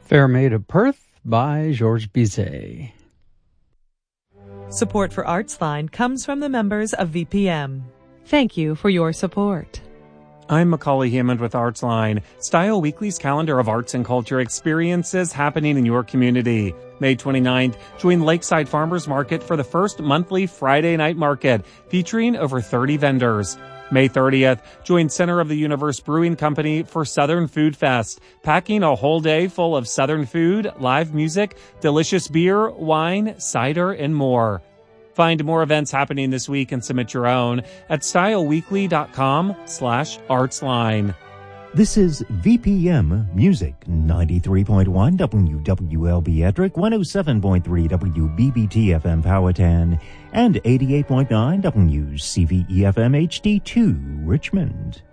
Fairmaid of Perth by Georges Bizet. Support for Artsline comes from the members of VPM. Thank you for your support. I'm Macaulay Hammond with Artsline, Style Weekly's calendar of arts and culture experiences happening in your community. May 29th, join Lakeside Farmers Market for the first monthly Friday night market, featuring over 30 vendors. May 30th, join Center of the Universe Brewing Company for Southern Food Fest, packing a whole day full of Southern food, live music, delicious beer, wine, cider, and more. Find more events happening this week and submit your own at styleweekly.com/artsline. This is VPM Music, 93.1 WWLB Ettrick, 107.3 WBBT FM Powhatan, and 88.9 WCVE FM HD2 Richmond.